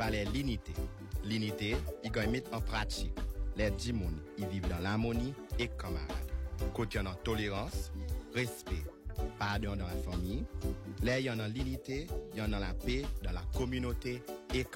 parler l'unité. L'unité, il doit mettre en pratique. Les 10 personnes, ils vivent dans l'harmonie et camarade. Côté en tolérance, respect, pardon dans la famille. Là, il y en a l'unité, il y en a la paix dans la communauté et camarade.